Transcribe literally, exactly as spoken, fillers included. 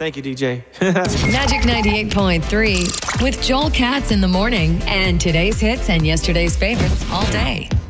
Thank you, D J. Magic ninety-eight point three with Joel Katz in the morning and today's hits and yesterday's favorites all day.